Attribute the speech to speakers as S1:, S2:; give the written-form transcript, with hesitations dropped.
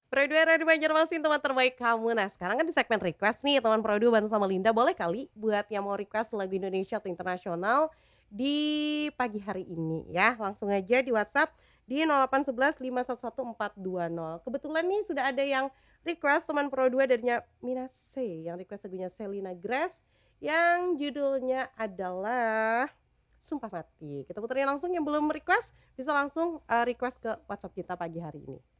S1: Pro 2 Radio Banjarmasin, teman terbaik kamu. Nah, sekarang kan di segmen request nih, teman Pro 2 bareng sama Linda. Boleh kali buat yang mau request lagu Indonesia atau internasional di pagi hari ini ya. Langsung aja di WhatsApp di 0811 511 420. Kebetulan nih sudah ada yang request teman Pro 2 darinya Minase yang request lagunya Selena Grace yang judulnya adalah Sumpah Mati. Kita puterin langsung, yang belum request bisa langsung request ke WhatsApp kita pagi hari ini.